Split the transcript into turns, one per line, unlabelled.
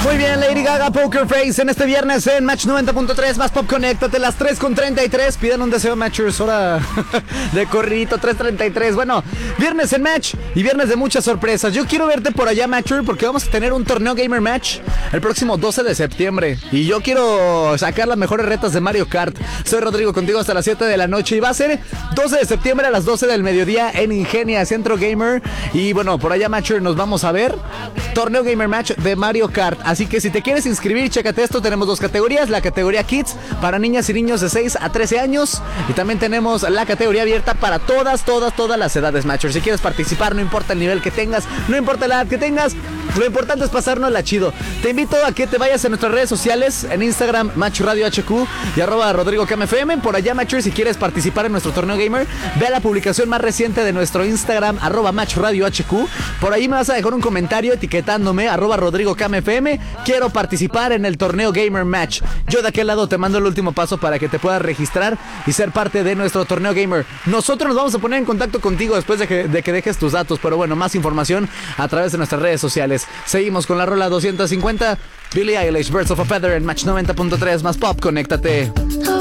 Muy bien, Lady Gaga, Poker Face en este viernes en Match 90.3, más pop, conéctate, las 3:33. Pidan un deseo, Matchers, hora de corridito, 3:33. Bueno, viernes en Match y viernes de muchas sorpresas. Yo quiero verte por allá, Matcher, porque vamos a tener un torneo Gamer Match el próximo 12 de septiembre. Y yo quiero sacar las mejores retas de Mario Kart. Soy Rodrigo, contigo hasta las 7 de la noche. Y va a ser 12 de septiembre a las 12 del mediodía en Ingenia, Centro Gamer. Y bueno, por allá, Matcher, nos vamos a ver. Torneo Gamer Match de Mario Kart. Así que si te quieres inscribir, chécate esto. Tenemos dos categorías: la categoría Kids para niñas y niños de 6 a 13 años. Y también tenemos la categoría abierta para todas las edades, Matcher. Si quieres participar, no importa el nivel que tengas, no importa la edad que tengas, lo importante es pasárnosla chido. Te invito a que te vayas a nuestras redes sociales, en Instagram, Match Radio HQ y @RodrigoCamFM. Por allá, Matcher, si quieres participar en nuestro torneo gamer, ve a la publicación más reciente de nuestro Instagram, @Match Radio HQ. Por ahí me vas a dejar un comentario etiquetándome, @RodrigoCamFM. Quiero participar en el torneo Gamer Match. Yo de aquel lado te mando el último paso para que te puedas registrar y ser parte de nuestro torneo gamer. Nosotros nos vamos a poner en contacto contigo después de que dejes tus datos, pero bueno, más información a través de nuestras redes sociales. Seguimos con la rola 250, Billie Eilish, Birds of a Feather en Match 90.3, más pop, conéctate.